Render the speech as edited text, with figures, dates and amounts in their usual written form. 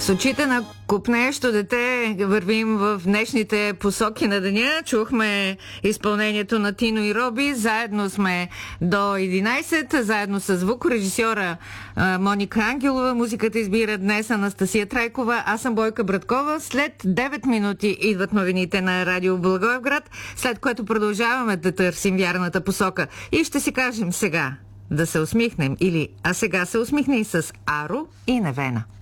С очите на купнещо дете вървим в днешните посоки на деня. Чухме изпълнението на Тино и Роби. Заедно сме до 11, заедно с звукорежисьора Моника Ангелова. Музиката избира днес Анастасия Трайкова. Аз съм Бойка Браткова. След 9 минути идват новините на Радио Благоевград, след което продължаваме да търсим вярната посока. И ще си кажем сега да се усмихнем или а сега се усмихни с Аро и Невена.